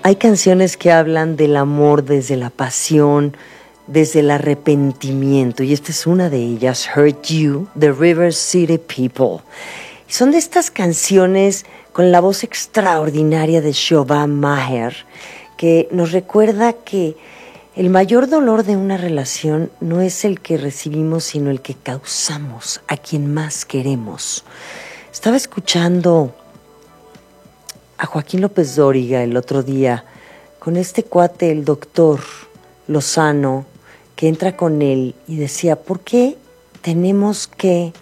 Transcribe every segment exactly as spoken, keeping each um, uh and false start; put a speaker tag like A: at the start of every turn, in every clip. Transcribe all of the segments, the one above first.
A: Hay canciones que hablan del amor desde la pasión, desde el arrepentimiento, y esta es una de ellas, Hurt You, de River City People. Son de estas canciones con la voz extraordinaria de Siobhan Maher, que nos recuerda que el mayor dolor de una relación no es el que recibimos, sino el que causamos a quien más queremos. Estaba escuchando a Joaquín López Dóriga el otro día con este cuate, el doctor Lozano, que entra con él y decía, ¿por qué tenemos que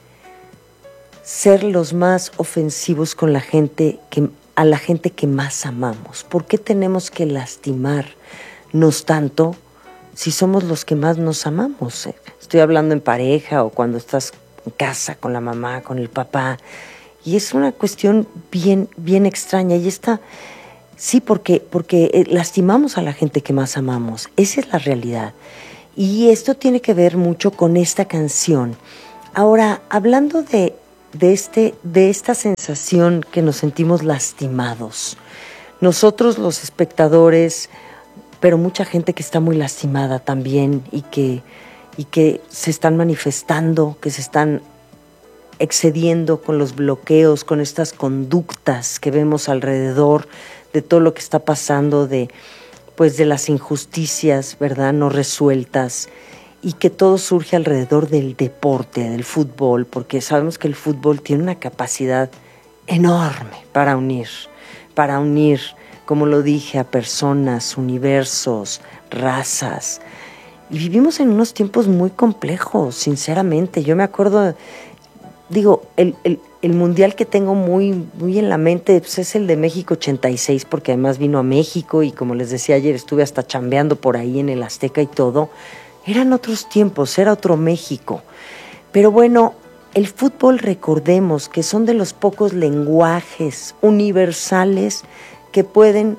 A: ser los más ofensivos con la gente que, a la gente que más amamos? ¿Por qué tenemos que lastimarnos tanto si somos los que más nos amamos? Estoy hablando en pareja o cuando estás en casa con la mamá, con el papá, y es una cuestión bien, bien extraña. Y esta, sí, porque, porque lastimamos a la gente que más amamos, esa es la realidad. Y esto tiene que ver mucho con esta canción. Ahora, hablando de, de, este, de esta sensación que nos sentimos lastimados, nosotros los espectadores, pero mucha gente que está muy lastimada también y que, y que se están manifestando, que se están excediendo con los bloqueos, con estas conductas que vemos alrededor de todo lo que está pasando, de pues de las injusticias, ¿verdad?, no resueltas, y que todo surge alrededor del deporte, del fútbol, porque sabemos que el fútbol tiene una capacidad enorme para unir, para unir, como lo dije, a personas, universos, razas. Y vivimos en unos tiempos muy complejos, sinceramente. Yo me acuerdo, digo, el, el, el mundial que tengo muy, muy en la mente pues es el de México ochenta y seis, porque además vino a México y como les decía ayer, estuve hasta chambeando por ahí en el Azteca y todo. Eran otros tiempos, era otro México. Pero bueno, el fútbol, recordemos que son de los pocos lenguajes universales que pueden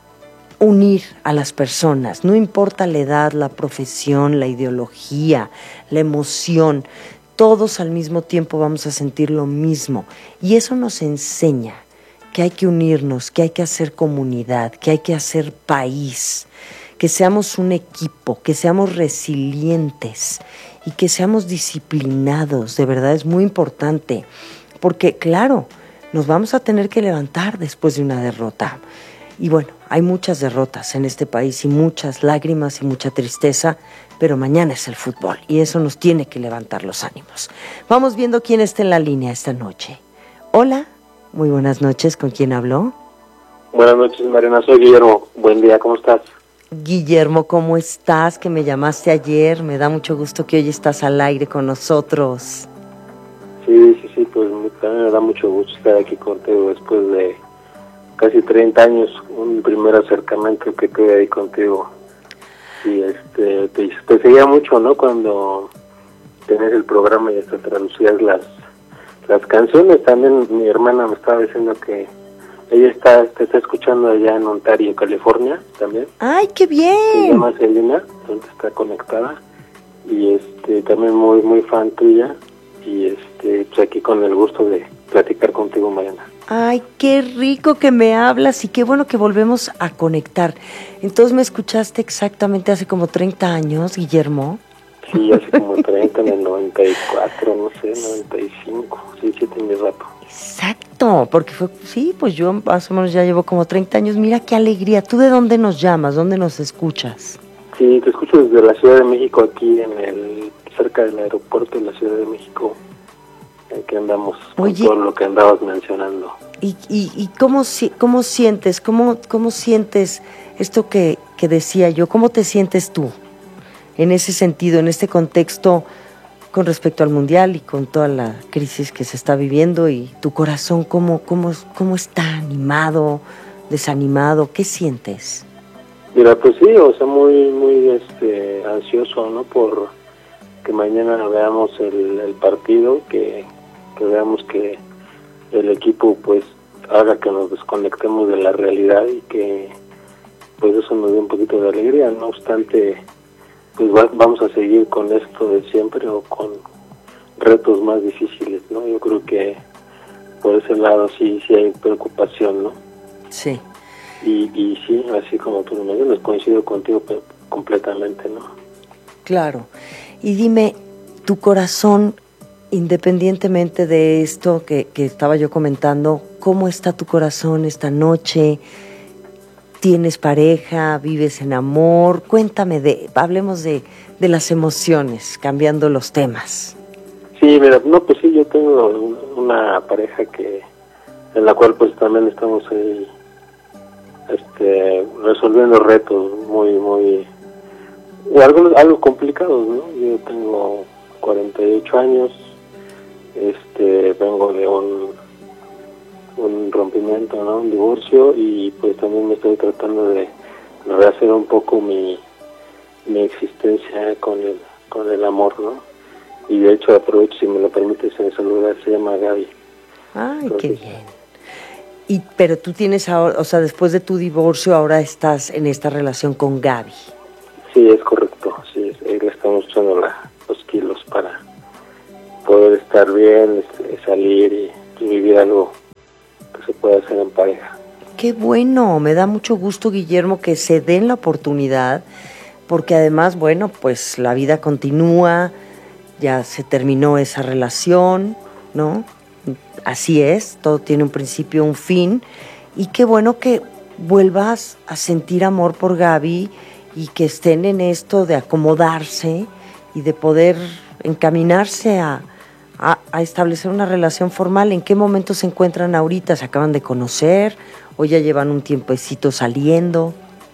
A: unir a las personas. No importa la edad, la profesión, la ideología, la emoción, todos al mismo tiempo vamos a sentir lo mismo. Y eso nos enseña que hay que unirnos, que hay que hacer comunidad, que hay que hacer país, que seamos un equipo, que seamos resilientes y que seamos disciplinados. De verdad es muy importante, porque claro, nos vamos a tener que levantar después de una derrota. Y bueno, hay muchas derrotas en este país y muchas lágrimas y mucha tristeza, pero mañana es el fútbol y eso nos tiene que levantar los ánimos. Vamos viendo quién está en la línea esta noche. Hola, muy buenas noches, ¿con quién habló?
B: Buenas noches, Mariana, soy Guillermo. Buen día, ¿cómo estás?
A: Guillermo, ¿cómo estás? Que me llamaste ayer, me da mucho gusto que hoy estás al aire con nosotros.
B: Sí, sí, sí, pues también me da mucho gusto estar aquí contigo después de casi treinta años, un primer acercamiento que tuve ahí contigo. Y este, te, te seguía mucho, ¿no? Cuando tenés el programa y hasta traducías las, las canciones. También mi hermana me estaba diciendo que ella está, te está escuchando allá en Ontario, California, también.
A: ¡Ay, qué bien!
B: Se llama Selena, donde está conectada. Y este, también muy, muy fan tuya. Y este, pues aquí con el gusto de platicar contigo, Mariana.
A: Ay, qué rico que me hablas y qué bueno que volvemos a conectar. Entonces, ¿me escuchaste exactamente hace como treinta años, Guillermo?
B: Sí, hace como treinta, en el noventa y cuatro, no sé, noventa y cinco, sí, sí, tiene rato.
A: Exacto, porque fue, sí, pues yo más o menos ya llevo como treinta años. Mira qué alegría. ¿Tú de dónde nos llamas? ¿Dónde nos escuchas?
B: Sí, te escucho desde la Ciudad de México, aquí en el cerca del aeropuerto de la Ciudad de México. Aquí andamos con Oye, todo lo que andabas mencionando.
A: ¿Y, y, y cómo, cómo sientes, cómo, cómo sientes esto que, que decía yo? ¿Cómo te sientes tú en ese sentido, en este contexto con respecto al mundial y con toda la crisis que se está viviendo? Y tu corazón, ¿cómo, cómo, cómo está? ¿Animado? ¿Desanimado? ¿Qué sientes?
B: Mira, pues sí, o sea, muy, muy este, ansioso, ¿no? Por que mañana veamos el, el partido, que que veamos que el equipo pues haga que nos desconectemos de la realidad y que pues eso nos dé un poquito de alegría. No obstante, pues va, vamos a seguir con esto de siempre o con retos más difíciles, ¿no? Yo creo que por ese lado sí sí hay preocupación, ¿no?
A: Sí.
B: Y, y sí, así como tú lo mencionas, coincido contigo completamente, ¿no?
A: Claro. Y dime, tu corazón, independientemente de esto que, que estaba yo comentando, ¿cómo está tu corazón esta noche? ¿Tienes pareja? ¿Vives en amor? Cuéntame, de, hablemos de, de las emociones, cambiando los temas.
B: Sí, mira, no, pues sí, yo tengo una pareja que en la cual pues también estamos ahí este, resolviendo retos muy, muy, algo, algo complicados, ¿no? Yo tengo cuarenta y ocho años, este, vengo de un, un rompimiento, ¿no? Un divorcio, y pues también me estoy tratando de rehacer un poco mi, mi existencia con el, con el amor, ¿no? Y de hecho aprovecho, si me lo permites, en saludar, se llama Gaby.
A: Ay, entonces, qué bien. Y, pero tú tienes ahora, o sea, después de tu divorcio, ahora estás en esta relación con Gaby.
B: Sí, es correcto, sí, ahí le estamos echando la, los kilos para poder estar bien, este, salir y, y vivir algo que se pueda hacer en pareja.
A: Qué bueno, me da mucho gusto, Guillermo, que se den la oportunidad, porque además, bueno, pues la vida continúa, ya se terminó esa relación, ¿no? Así es, todo tiene un principio, un fin, y qué bueno que vuelvas a sentir amor por Gaby y que estén en esto de acomodarse y de poder encaminarse a, a, a establecer una relación formal. ¿En qué momento se encuentran ahorita? ¿Se acaban de conocer o ya llevan un tiempecito saliendo?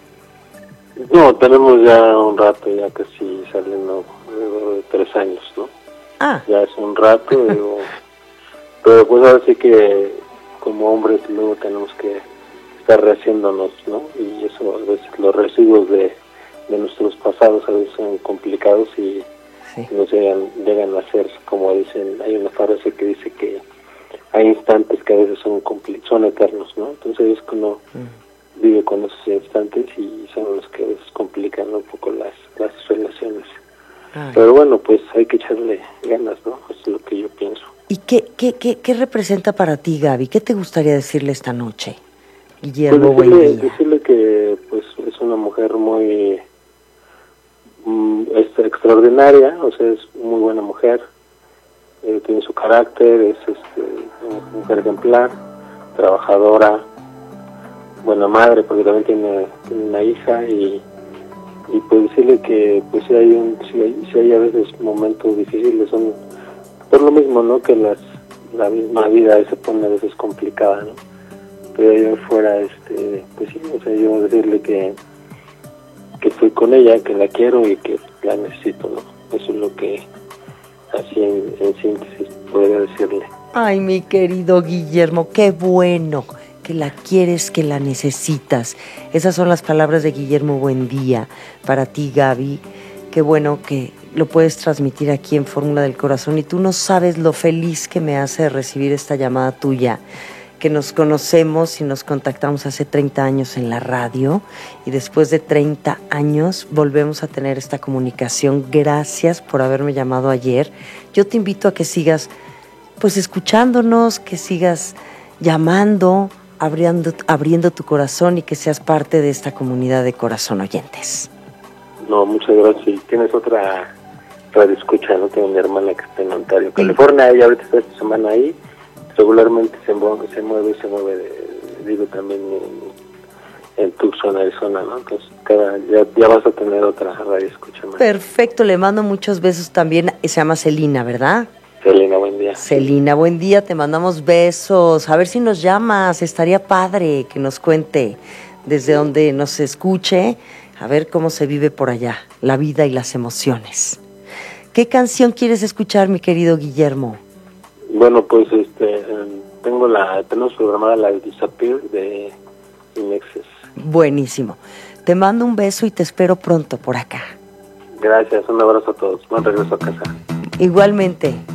B: No, tenemos ya un rato, ya casi saliendo de tres años, ¿no?
A: Ah.
B: Ya es un rato, digo, pero pues ahora sí que como hombres luego tenemos que estar rehaciéndonos, ¿no? Y eso, a veces los residuos de, de nuestros pasados a veces son complicados y sí, nos llegan, llegan a ser, como dicen, hay una frase que dice que hay instantes que a veces son compli- son eternos, ¿no? Entonces es cuando mm. vive con esos instantes y son los que a veces complican un poco las, las relaciones. Ay. Pero bueno, pues hay que echarle ganas, ¿no? Es lo que yo pienso.
A: ¿Y qué, qué, qué, qué representa para ti, Gaby? ¿Qué te gustaría decirle esta noche, Guillermo?
B: Pues decirle,
A: buen día.
B: decirle que pues es una mujer muy mm, es extraordinaria, o sea, es muy buena mujer, eh, tiene su carácter, es este, una mujer ejemplar, trabajadora, buena madre, porque también tiene, tiene una hija, y y pues decirle que pues si hay un si hay, si hay a veces momentos difíciles, son por lo mismo, ¿no? Que las la misma vida se pone a veces complicada, ¿no? Pero yo fuera, este, pues sí, o sea, yo decirle que que estoy con ella, que la quiero y que la necesito, ¿no? Eso es lo que así en, en síntesis podría decirle.
A: Ay, mi querido Guillermo, qué bueno que la quieres, que la necesitas. Esas son las palabras de Guillermo Buendía para ti, Gaby. Qué bueno que lo puedes transmitir aquí en Fórmula del Corazón, y tú no sabes lo feliz que me hace recibir esta llamada tuya, que nos conocemos y nos contactamos hace treinta años en la radio, y después de treinta años volvemos a tener esta comunicación. Gracias por haberme llamado ayer. Yo te invito a que sigas pues escuchándonos, que sigas llamando, abriendo, abriendo tu corazón, y que seas parte de esta comunidad de Corazón Oyentes.
B: No, muchas gracias. Y tienes otra radio escucha, ¿no? Tengo mi hermana que está en Ontario, California, ella ahorita está esta semana ahí, regularmente se mueve, se mueve y se mueve, de, digo, también en, en Tucson, Arizona, ¿no? Entonces cada, ya, ya vas a tener otra radio escucha más.
A: Perfecto, le mando muchos besos también. Se llama Celina, ¿verdad?
B: Celina, buen día.
A: Celina, buen día, te mandamos besos. A ver si nos llamas, estaría padre que nos cuente desde sí. donde nos escuche, a ver cómo se vive por allá, la vida y las emociones. ¿Qué canción quieres escuchar, mi querido Guillermo?
B: Bueno, pues este, tengo la, tenemos programada la Disappear de Inexes.
A: Buenísimo. Te mando un beso y te espero pronto por acá.
B: Gracias, un abrazo a todos. Buen regreso a casa.
A: Igualmente.